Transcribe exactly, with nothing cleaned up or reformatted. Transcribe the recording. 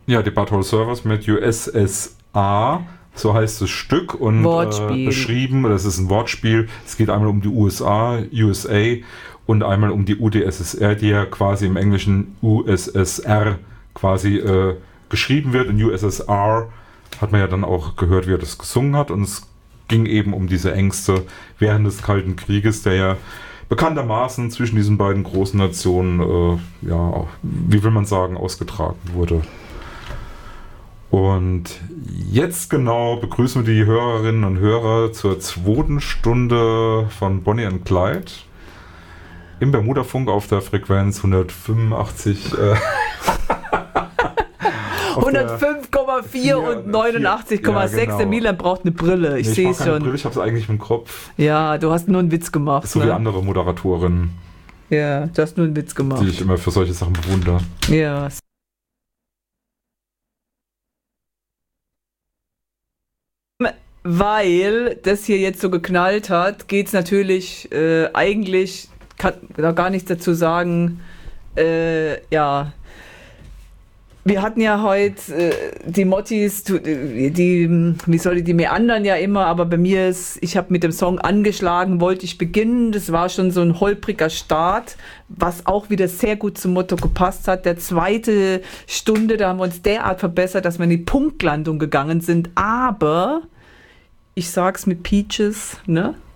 Ja, die Butthole Surfers mit U S S A, so heißt das Stück, und äh, beschrieben, das ist ein Wortspiel. Es geht einmal um die U S A, U S A, und einmal um die U d S S R, die ja quasi im Englischen U S S R quasi äh, geschrieben wird. Und U S S R hat man ja dann auch gehört, wie er das gesungen hat, und es ging eben um diese Ängste während des Kalten Krieges, der ja bekanntermaßen zwischen diesen beiden großen Nationen, äh, ja, wie will man sagen, ausgetragen wurde. Und jetzt genau begrüßen wir die Hörerinnen und Hörer zur zweiten Stunde von Bonnie and Clyde im Bermudafunk auf der Frequenz hundertfünfundachtzig. Äh, hundertfünf Komma vier und neunundachtzig Komma sechs. Ja, genau. Der Milan braucht eine Brille. Ich nee, sehe es schon. Brille, ich habe es eigentlich im Kopf. Ja, du hast nur einen Witz gemacht. So ne? wie andere Moderatorinnen. Ja, du hast nur einen Witz gemacht. Die ich immer für solche Sachen bewundere. Ja. Weil das hier jetzt so geknallt hat, geht es natürlich äh, eigentlich, kann da gar nichts dazu sagen, äh, ja, wir hatten ja heute äh, die Mottis, die, die, wie soll ich, die meandern ja immer, aber bei mir ist, ich habe mit dem Song angeschlagen, wollte ich beginnen, das war schon so ein holpriger Start, was auch wieder sehr gut zum Motto gepasst hat. Der zweite Stunde, da haben wir uns derart verbessert, dass wir in die Punktlandung gegangen sind, aber ich sag's mit Peaches, ne?